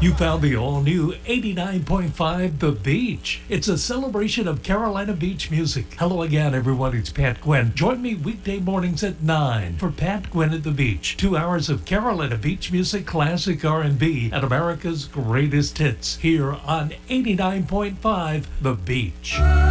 You found the all-new 89.5 The Beach. It's a celebration of Carolina Beach music. Hello again, everyone. It's Pat Gwynn. Join me weekday mornings at 9 for Pat Gwynn at the Beach. 2 hours of Carolina Beach music, classic R&B, and America's greatest hits here on 89.5 The Beach.